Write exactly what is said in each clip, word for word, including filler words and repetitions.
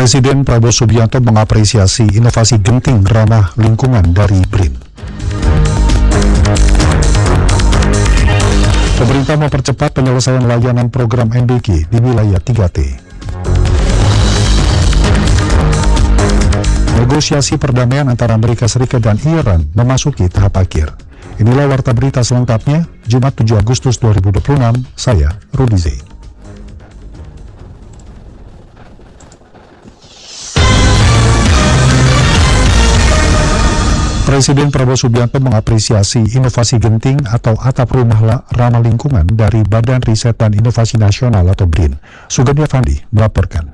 Presiden Prabowo Subianto mengapresiasi inovasi genting ramah lingkungan dari B R I N. Pemerintah mempercepat penyelesaian layanan program M B G di wilayah tiga T. Negosiasi perdamaian antara Amerika Serikat dan Iran memasuki tahap akhir. Inilah warta berita selengkapnya, Jumat tujuh Agustus dua ribu dua puluh enam, saya Rudi Z. Presiden Prabowo Subianto mengapresiasi inovasi genting atau atap rumah ramah lingkungan dari Badan Riset dan Inovasi Nasional atau B R I N. Sugandi Fandi melaporkan.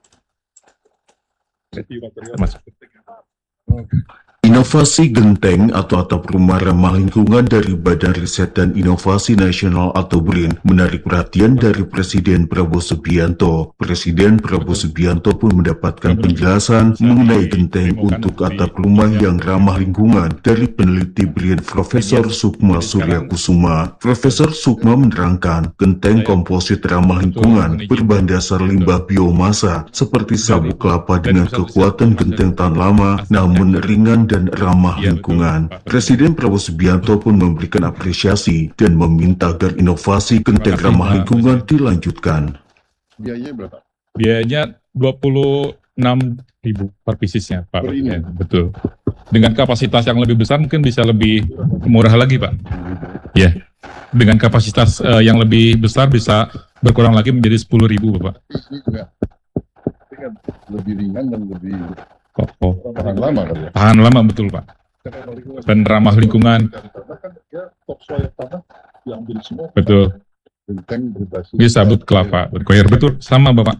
Inovasi genteng atau atap rumah ramah lingkungan dari Badan Riset dan Inovasi Nasional atau B R I N menarik perhatian dari Presiden Prabowo Subianto. Presiden Prabowo Subianto pun mendapatkan penjelasan mengenai genteng untuk atap rumah yang ramah lingkungan dari peneliti B R I N Profesor Sukma Suryakusuma. Profesor Sukma menerangkan, genteng komposit ramah lingkungan berbahan dasar limbah biomasa seperti sabuk kelapa dengan kekuatan genteng tahan lama namun ringan dan ramah lingkungan. Presiden Prabowo Subianto pun memberikan apresiasi dan meminta agar inovasi genteng ramah lingkungan dilanjutkan. Biayanya berapa? Biayanya dua puluh enam ribu per piecesnya, Pak. Ya, betul. Dengan kapasitas yang lebih besar mungkin bisa lebih murah lagi, Pak. Ya. Dengan kapasitas uh, yang lebih besar bisa berkurang lagi menjadi sepuluh ribu, Bapak. Ini juga ini kan lebih ringan dan lebih kokoh. tahan lama kan ya? Tahan lama, betul, Pak. Dan ramah lingkungan. Karena kan dia topsoil tanah diambil semua. Betul. Genteng berbasis. Bisa sabut kelapa, berkoir, betul. Sama, Bapak.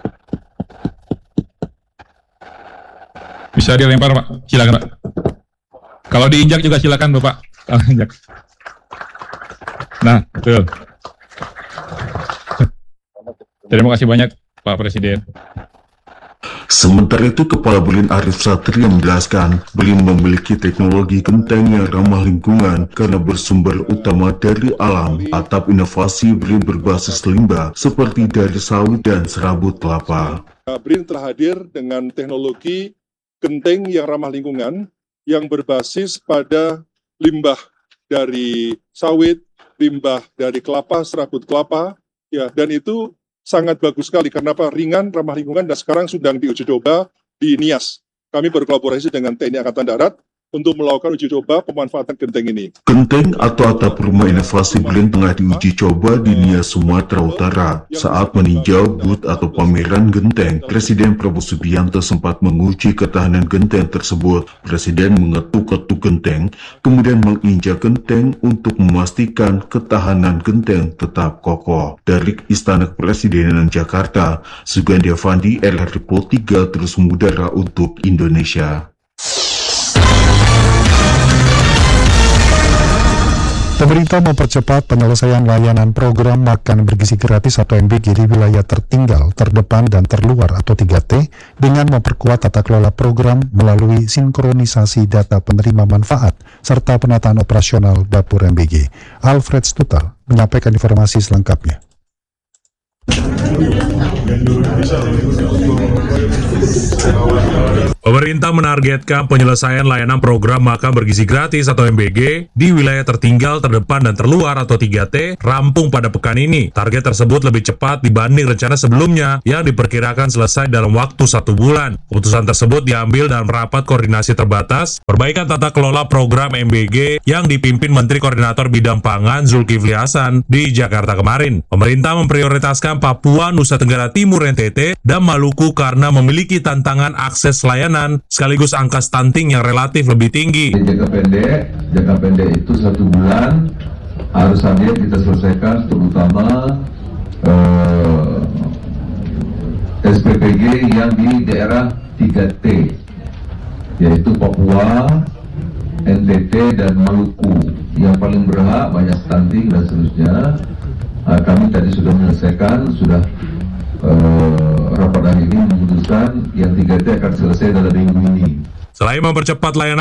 Bisa dilempar, Pak. Silakan, Pak. Kalau diinjak juga silakan, Bapak. Kalau injak. Nah, betul. Terima kasih banyak, Pak Presiden. Sementara itu, Kepala B R I N Arief Satria menjelaskan, B R I N memiliki teknologi genteng yang ramah lingkungan karena bersumber utama dari alam. Atap inovasi B R I N berbasis limbah seperti dari sawit dan serabut kelapa. B R I N telah hadir dengan teknologi genteng yang ramah lingkungan yang berbasis pada limbah dari sawit, limbah dari kelapa, serabut kelapa, ya, dan itu sangat bagus sekali karena apa? Ringan, ramah lingkungan, dan sekarang sedang diuji coba di Nias. Kami berkolaborasi dengan T N I Angkatan Darat untuk melakukan uji coba pemanfaatan genteng ini. Genteng atau atap rumah inovasi B R I N tengah diuji coba di Nias, Sumatera Utara. Saat meninjau booth atau pameran genteng, Presiden Prabowo Subianto sempat menguji ketahanan genteng tersebut. Presiden mengetuk-ketuk genteng, kemudian menginjak genteng untuk memastikan ketahanan genteng tetap kokoh. Dari Istana Kepresidenan Jakarta, Sugandi Fandi, R R Report tiga terus mengudara untuk Indonesia. Pemerintah mempercepat penyelesaian layanan program makan bergizi gratis atau M B G di wilayah tertinggal, terdepan, dan terluar atau tiga T dengan memperkuat tata kelola program melalui sinkronisasi data penerima manfaat serta penataan operasional dapur M B G. Alfred Stutal menyampaikan informasi selengkapnya. Pemerintah menargetkan penyelesaian layanan program makan bergizi gratis atau M B G di wilayah tertinggal, terdepan, dan terluar atau tiga T rampung pada pekan ini. Target tersebut lebih cepat dibanding rencana sebelumnya yang diperkirakan selesai dalam waktu satu bulan. Keputusan tersebut diambil dalam rapat koordinasi terbatas perbaikan tata kelola program M B G yang dipimpin Menteri Koordinator Bidang Pangan Zulkifli Hasan di Jakarta kemarin. Pemerintah memprioritaskan Papua, Nusa Tenggara Timur N T T, dan Maluku karena memiliki tantangan akses layanan sekaligus angka stunting yang relatif lebih tinggi. Jangka pendek, jangka pendek itu satu bulan harus hadir kita selesaikan, terutama eh, S P P G yang di daerah tiga T, yaitu Papua, N T T, dan Maluku. Yang paling berhak, banyak stunting dan seterusnya. Nah, kami tadi sudah menyelesaikan, sudah Uh, rapat hari ini memutuskan yang tiga T akan selesai dalam minggu ini. Selain mempercepat layanan